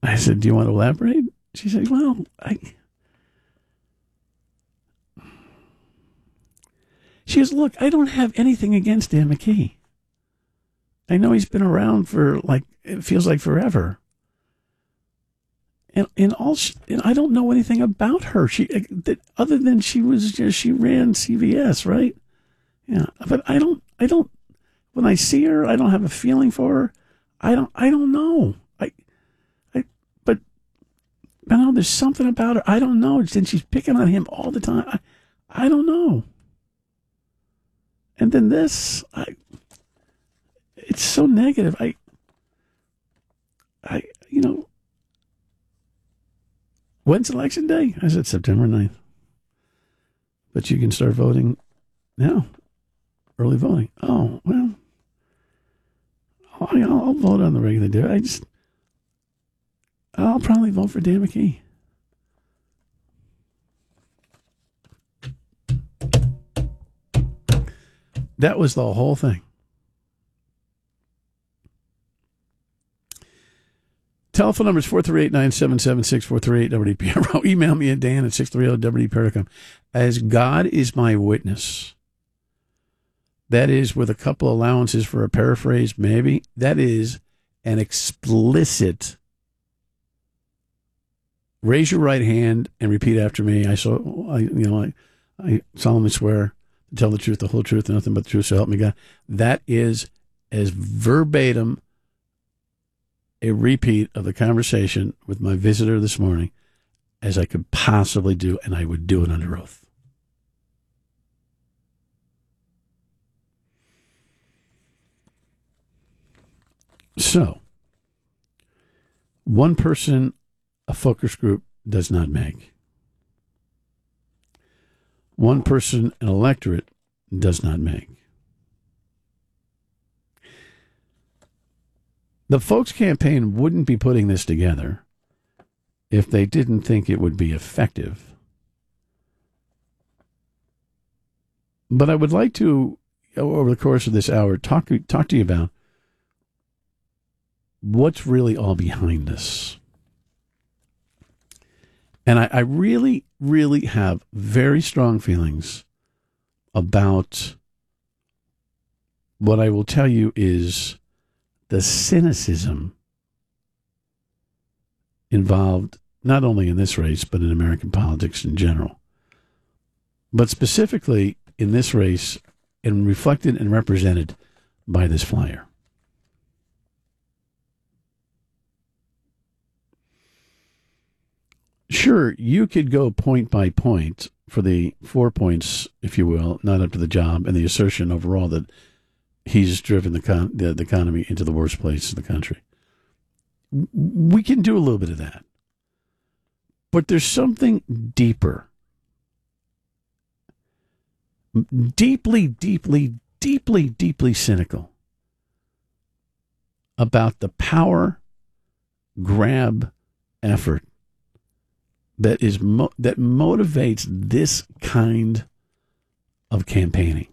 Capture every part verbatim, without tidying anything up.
I said, do you want to elaborate? She said, well, I... She goes, look, I don't have anything against Dan McKee. I know he's been around for, like, it feels like forever. And, and all, she, and I don't know anything about her. She, that, other than she was just, she ran C V S, right? Yeah. But I don't, I don't, when I see her, I don't have a feeling for her. I don't, I don't know. I, I, but, you know, there's something about her. I don't know. And she's picking on him all the time. I, I don't know. And then this, I, it's so negative. I, I, you know, when's election day? I said September ninth. But you can start voting now. Early voting. Oh, well, I'll, I'll vote on the regular day. I just, I'll probably vote for Dan McKee. That was the whole thing. Telephone number is four three eight, nine seven seven, six four three eight, W D P R O. Email me at Dan at six thirty W D P R O dot com. As God is my witness, that is with a couple allowances for a paraphrase, maybe, that is an explicit, raise your right hand and repeat after me. I so I you know I, I solemnly swear to tell the truth, the whole truth, and nothing but the truth, so help me God. That is as verbatim a repeat of the conversation with my visitor this morning as I could possibly do, and I would do it under oath. So, one person a focus group does not make. One person an electorate does not make. The Folks campaign wouldn't be putting this together if they didn't think it would be effective. But I would like to, over the course of this hour, talk, talk to you about what's really all behind this. And I, I really, really have very strong feelings about what I will tell you is the cynicism involved not only in this race, but in American politics in general. But specifically in this race and reflected and represented by this flyer. Sure, you could go point by point for the four points, if you will, not up to the job, and the assertion overall that he's driven the, con- the, the economy into the worst place in the country. We can do a little bit of that. But there's something deeper. Deeply, deeply, deeply, deeply cynical about the power grab effort that is mo- that motivates this kind of campaigning.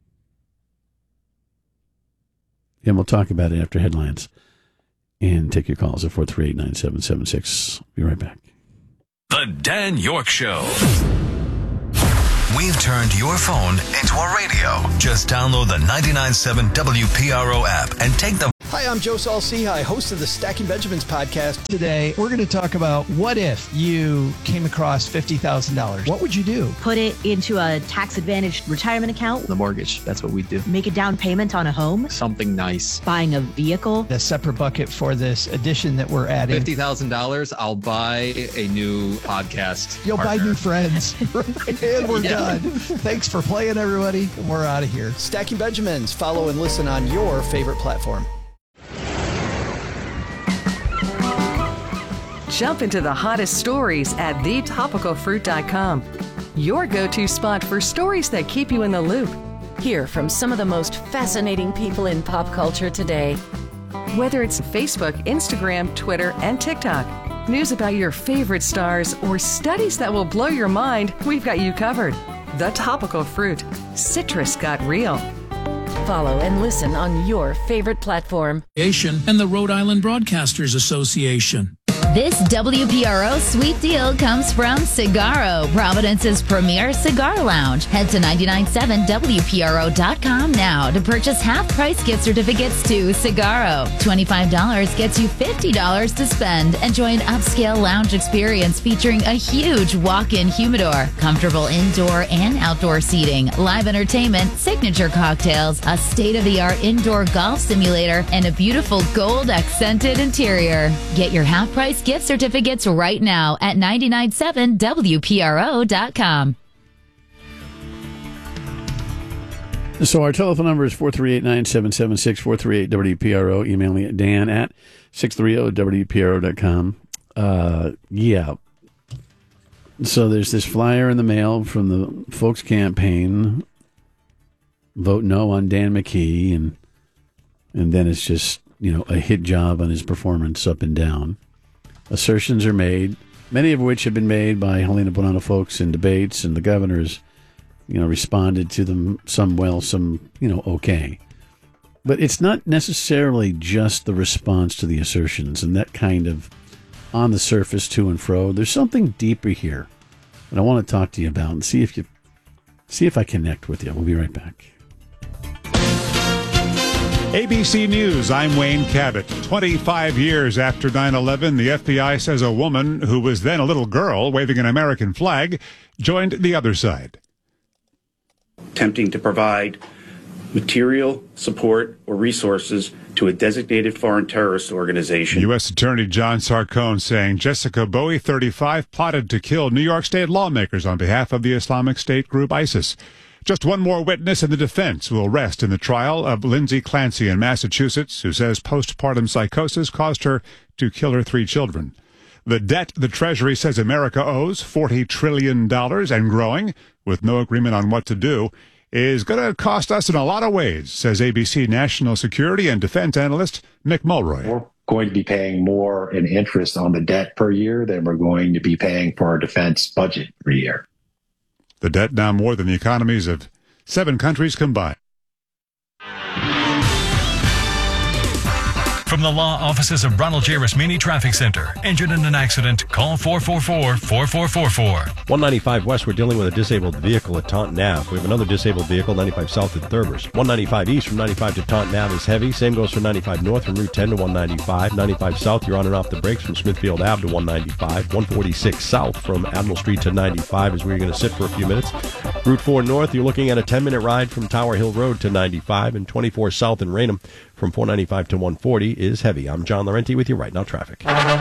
And we'll talk about it after headlines and take your calls at four three eight, nine seven seven six. Be right back. The Dan York Show. We've turned your phone into a radio. Just download the ninety-nine point seven W P R O app and take the... Hi, I'm Joe Saul-Sehy, host of the Stacking Benjamins podcast. Today, we're going to talk about what if you came across fifty thousand dollars. What would you do? Put it into a tax-advantaged retirement account. The mortgage, that's what we do. Make a down payment on a home. Something nice. Buying a vehicle. A separate bucket for this addition that we're adding. fifty thousand dollars, I'll buy a new podcast You'll partner. buy new friends. And we're Yeah. done. Thanks for playing, everybody. We're out of here. Stacking Benjamins. Follow and listen on your favorite platform. Jump into the hottest stories at the topical fruit dot com. Your go-to spot for stories that keep you in the loop. Hear from some of the most fascinating people in pop culture today. Whether it's Facebook, Instagram, Twitter, and TikTok, news about your favorite stars, or studies that will blow your mind, we've got you covered. The Topical Fruit. Citrus got real. Follow and listen on your favorite platform. And the Rhode Island Broadcasters Association. This W P R O sweet deal comes from Cigaro, Providence's premier cigar lounge. Head to nine nine seven W P R O dot com now to purchase half-price gift certificates to Cigaro. twenty-five dollars gets you fifty dollars to spend. Enjoy an upscale lounge experience featuring a huge walk-in humidor, comfortable indoor and outdoor seating, live entertainment, signature cocktails, a state-of-the-art indoor golf simulator, and a beautiful gold-accented interior. Get your half-price gift certificates right now at nine nine seven W P R O dot com. So our telephone number is four three eight, nine seven seven six, four three eight W P R O. Email me at Dan at six thirty W P R O dot com. Uh, yeah. So there's this flyer in the mail from the folks campaign. Vote no on Dan McKee. And, and then it's just, you know, a hit job on his performance up and down. Assertions are made, many of which have been made by Helena Bonanno folks in debates, and the governor's, you know, responded to them, some well, some, you know, okay. But it's not necessarily just the response to the assertions and that kind of on the surface to and fro. There's something deeper here that I want to talk to you about and see if you see if I connect with you. We'll be right back. A B C News, I'm Wayne Cabot. twenty-five years after nine eleven, the F B I says a woman who was then a little girl waving an American flag joined the other side. Attempting to provide material support or resources to a designated foreign terrorist organization. U S Attorney John Sarcone saying Jessica Bowie, thirty-five, plotted to kill New York State lawmakers on behalf of the Islamic State group ISIS. Just one more witness in the defense will rest in the trial of Lindsay Clancy in Massachusetts, who says postpartum psychosis caused her to kill her three children. The debt the Treasury says America owes, forty trillion dollars and growing, with no agreement on what to do, is going to cost us in a lot of ways, says A B C national security and defense analyst Mick Mulroy. We're going to be paying more in interest on the debt per year than we're going to be paying for our defense budget per year. The debt now more than the economies of seven countries combined. From the law offices of Ronald J. Rasmini Traffic Center. Injured in an accident? Call four four four, four four four four. one ninety-five West, we're dealing with a disabled vehicle at Taunton Ave. We have another disabled vehicle, ninety-five South at Thurber's. one ninety-five East from ninety-five to Taunton Ave is heavy. Same goes for ninety-five North from Route ten to one ninety-five. ninety-five South, you're on and off the brakes from Smithfield Ave to one ninety-five. one forty-six South from Admiral Street to ninety-five is where you're going to sit for a few minutes. Route four North, you're looking at a ten-minute ride from Tower Hill Road to ninety-five. And twenty-four South in Raynham from four ninety-five to one forty is heavy. I'm John Laurenti with you right now, traffic.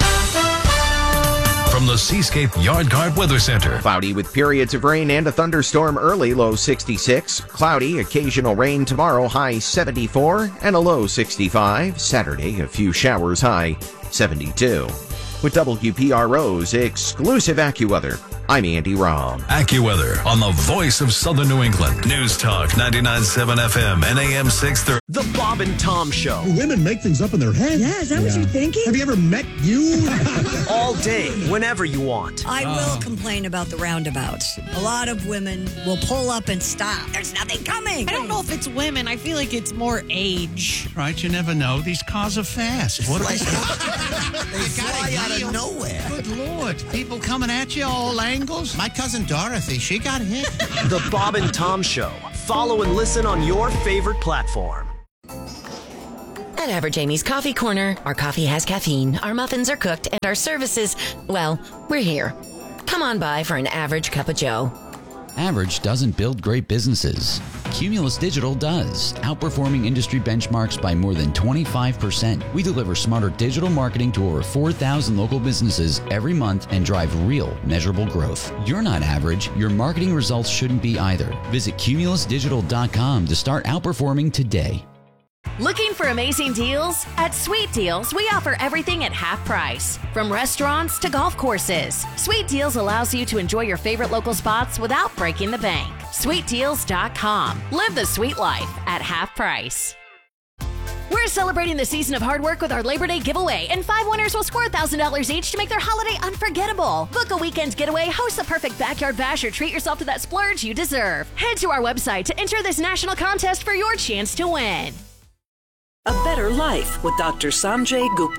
From the Seascape Yard Guard Weather Center. Cloudy with periods of rain and a thunderstorm early, low sixty-six. Cloudy, occasional rain tomorrow, high seventy-four, and a low sixty-five. Saturday, a few showers, high seventy-two. With W P R O's exclusive AccuWeather, I'm Andy Rahm. AccuWeather on the voice of Southern New England. News Talk ninety-nine point seven F M and A M six thirty. The Bob and Tom Show. Women make things up in their head. Yeah, is that yeah. what you're thinking? Have you ever met you? All day, whenever you want. I oh. will complain about the roundabouts. A lot of women will pull up and stop. There's nothing coming. I don't know if it's women. I feel like it's more age. Right, you never know. These cars are fast. What are they? They fly out of nowhere. Good Lord. People coming at you all angles. My cousin Dorothy, she got hit. The Bob and Tom Show. Follow and listen on your favorite platform. At Average Amy's Coffee Corner, our coffee has caffeine, our muffins are cooked, and our services, well, we're here. Come on by for an average cup of joe. Average doesn't build great businesses. Cumulus Digital does, outperforming industry benchmarks by more than twenty-five percent. We deliver smarter digital marketing to over four thousand local businesses every month and drive real, measurable growth. You're not average. Your marketing results shouldn't be either. Visit cumulus digital dot com to start outperforming today. Looking for amazing deals? At Sweet Deals, we offer everything at half price. From restaurants to golf courses, Sweet Deals allows you to enjoy your favorite local spots without breaking the bank. sweet deals dot com. Live the sweet life at half price. We're celebrating the season of hard work with our Labor Day giveaway, and five winners will score one thousand dollars each to make their holiday unforgettable. Book a weekend getaway, host the perfect backyard bash, or treat yourself to that splurge you deserve. Head to our website to enter this national contest for your chance to win. A better life with Doctor Sanjay Gupta.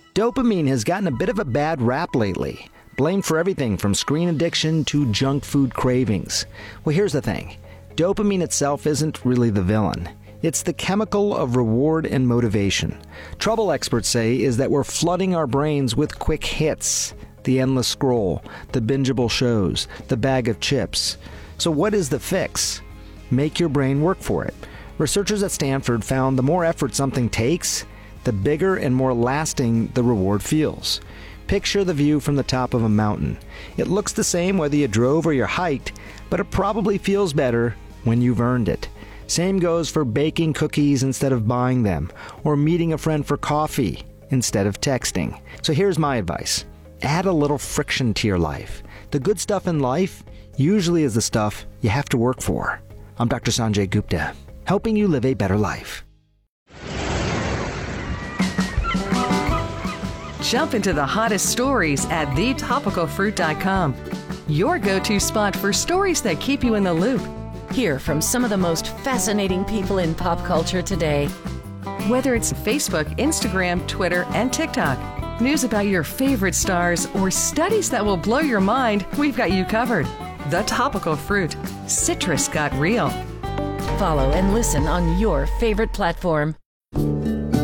Dopamine has gotten a bit of a bad rap lately, blamed for everything from screen addiction to junk food cravings. Well, here's the thing. Dopamine itself isn't really the villain. It's the chemical of reward and motivation. Trouble experts say is that we're flooding our brains with quick hits, the endless scroll, the bingeable shows, the bag of chips. So what is the fix? Make your brain work for it. Researchers at Stanford found the more effort something takes, the bigger and more lasting the reward feels. Picture the view from the top of a mountain. It looks the same whether you drove or you hiked, but it probably feels better when you've earned it. Same goes for baking cookies instead of buying them, or meeting a friend for coffee instead of texting. So here's my advice. Add a little friction to your life. The good stuff in life usually is the stuff you have to work for. I'm Doctor Sanjay Gupta, helping you live a better life. Jump into the hottest stories at the topical fruit dot com. Your go-to spot for stories that keep you in the loop. Hear from some of the most fascinating people in pop culture today. Whether it's Facebook, Instagram, Twitter, and TikTok, news about your favorite stars, or studies that will blow your mind, we've got you covered. The Topical Fruit. Citrus got real. Follow and listen on your favorite platform.